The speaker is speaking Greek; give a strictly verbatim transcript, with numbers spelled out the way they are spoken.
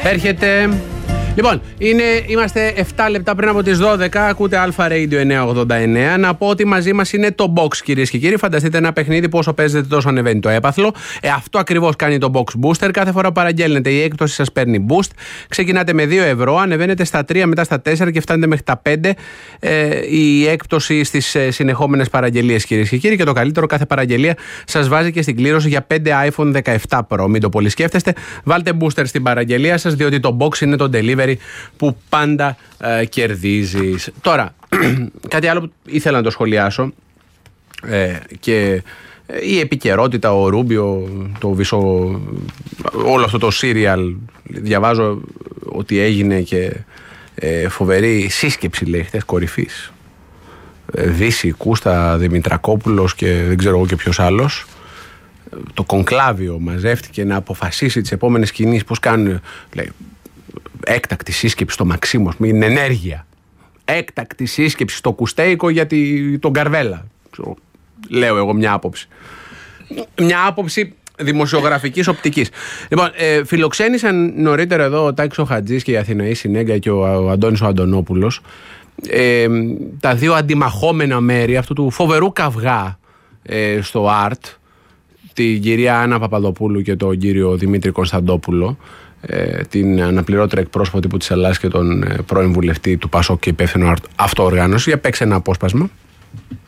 Έρχεται. Λοιπόν, είναι, είμαστε επτά λεπτά πριν από τις δώδεκα. Ακούτε Alpha Radio εννιακόσια ογδόντα εννέα. Να πω ότι μαζί μας είναι το Box, κυρίες και κύριοι. Φανταστείτε ένα παιχνίδι που όσο παίζετε τόσο ανεβαίνει το έπαθλο. Ε, αυτό ακριβώς κάνει το Box Booster. Κάθε φορά που παραγγέλνετε, η έκπτωση σας παίρνει boost. Ξεκινάτε με δύο ευρώ, ανεβαίνετε στα τρία, μετά στα τέσσερα και φτάνετε μέχρι τα πέντε. Ε, η έκπτωση στις ε, συνεχόμενες παραγγελίες, κυρίες και κύριοι. Και το καλύτερο, κάθε παραγγελία σας βάζει και στην κλήρωση για πέντε iPhone δεκαεπτά Pro. Μην το πολύ σκέφτεστε. Βάλτε booster στην παραγγελία σας, διότι το Box είναι το delivery που πάντα ε, κερδίζεις. Τώρα, κάτι άλλο που ήθελα να το σχολιάσω ε, και ε, η επικαιρότητα, ο Ρούμπιο, το βυσο, όλο αυτό το serial, διαβάζω ότι έγινε και ε, φοβερή σύσκεψη, λέει, χτες κορυφής. Ε, Δύση, Κούστα, Δημητρακόπουλος και δεν ξέρω εγώ και ποιος άλλος. Το κονκλάβιο μαζεύτηκε να αποφασίσει τις επόμενες κινήσεις, πώς κάνουν, λέει, έκτακτη σύσκεψη στο Μαξίμος, με την ενέργεια. Έκτακτη σύσκεψη στο Κουστέικο για τη, τον Καρβέλα. Λέω εγώ μια άποψη. Μια άποψη δημοσιογραφικής οπτικής. Λοιπόν, ε, φιλοξένησαν νωρίτερα εδώ ο Τάκης ο Χατζής και η Αθηναή Συνέγκα και ο, ο Αντώνης ο Αντωνόπουλος, ε, τα δύο αντιμαχόμενα μέρη αυτού του φοβερού καυγά ε, στο ΑΡΤ, την κυρία Άννα Παπαδοπούλου και τον κύριο Δημήτρη Κωνσταντόπουλο, την αναπληρώτρια εκπρόσωπο τύπου της Ελλάδας και τον πρώην βουλευτή του ΠΑΣΟΚ και υπεύθυνο αυτοοργάνωση. Για παίξε ένα απόσπασμα.